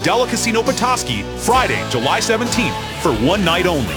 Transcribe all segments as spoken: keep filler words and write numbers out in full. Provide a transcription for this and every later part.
Odella Casino Petoskey Friday, July seventeenth for one night only.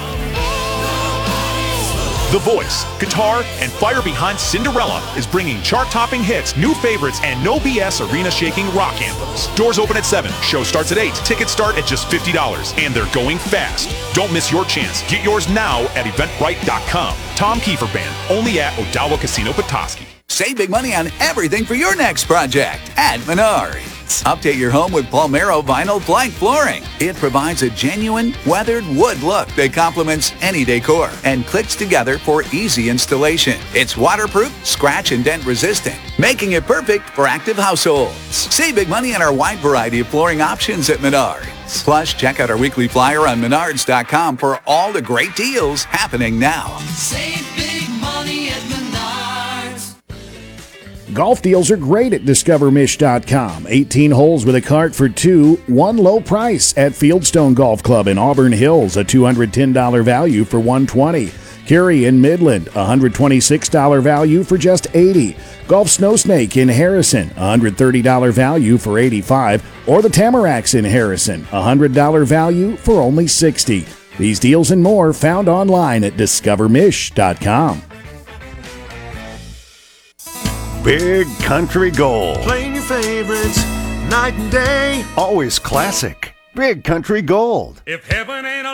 The voice, guitar, and fire behind Cinderella is bringing chart-topping hits, new favorites, and no B S arena-shaking rock anthems. Doors open at seven. Show starts at eight. Tickets start at just fifty dollars, and they're going fast. Don't miss your chance. Get yours now at eventbrite dot com. Tom Kiefer Band, only at Odella Casino Petoskey. Save big money on everything for your next project at Menards. Update your home with Palmero vinyl plank flooring. It provides a genuine, weathered wood look that complements any decor and clicks together for easy installation. It's waterproof, scratch and dent resistant, making it perfect for active households. Save big money on our wide variety of flooring options at Menards. Plus, check out our weekly flyer on menards dot com for all the great deals happening now. Save big money at Menards. Golf deals are great at discover mish dot com. eighteen holes with a cart for two, one low price at Fieldstone Golf Club in Auburn Hills, a two hundred ten dollars value for one hundred twenty dollars. Curie in Midland, a one hundred twenty-six dollars value for just eighty dollars. Golf Snow Snake in Harrison, a one hundred thirty dollars value for eighty-five dollars. Or the Tamaracks in Harrison, a one hundred dollars value for only sixty dollars. These deals and more found online at discover mish dot com. Big Country Gold. Playing your favorites night and day. Always classic. Big Country Gold. If heaven ain't a